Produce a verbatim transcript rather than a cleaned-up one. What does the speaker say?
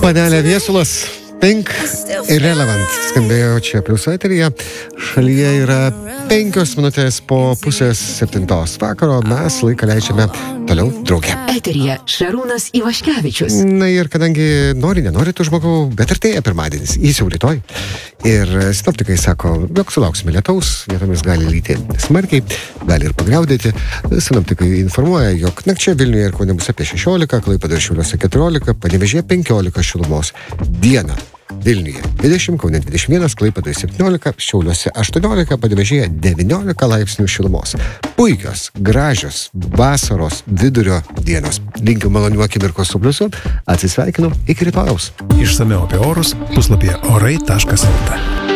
Panelė Viesulas, Pink Irrelevant skambėjo čia Plius eteryje. Šalyje yra penkios minutės po pusės septintos vakaro. Mes laiką leidžiame toliau drauge. Eteryje Šarūnas Ivaškevičius. Na ir kadangi nori, nenori tų žmogų, bet artėja pirmadienis, jis jau rytoj. Ir sinoptikai sako, jog sulauksime lietaus, vietomis gali lyti smarkiai, gali ir pagriaudėti. Sinoptikai informuoja, jog nakčia Vilniuje ir Kaune bus apie šešiolika, Klaipėdoje ir Šiauliuose keturiolika, Panevėžyje penkiolika šilumos. Dieną Vilniuje dvidešimt, Kaune dvidešimt vienas, Klaipėdoje septyniolika, Šiauliuose aštuoniolika, Panevėžyje devyniolika laipsnių šilumos. Puikios, gražios vasaros vidurio dienos. Linkiu malonių akimirkos su Pliusu. Atsisveikinu iki rytojaus. Išsamiau apie orus puslapyje orai taškas lt.